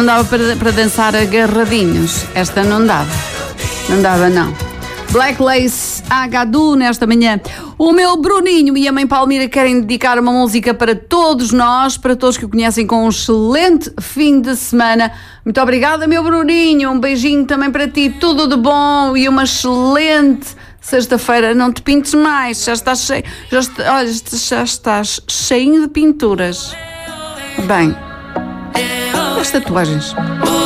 Não dava para dançar agarradinhos. Esta não dava. Não dava, não. Black Lace Agadu nesta manhã. O meu Bruninho e a mãe Palmira querem dedicar uma música para todos nós, para todos que o conhecem, com um excelente fim de semana. Muito obrigada, meu Bruninho. Um beijinho também para ti. Tudo de bom e uma excelente sexta-feira. Não te pintes mais. Já estás cheio. Já estás cheinho de pinturas. Bem, as tatuagens.